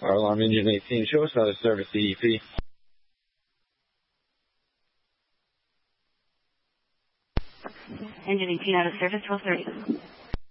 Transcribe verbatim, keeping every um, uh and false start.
Fire alarm engine eighteen, show us out of service, D E P. Engine eighteen out of service, twelve thirty.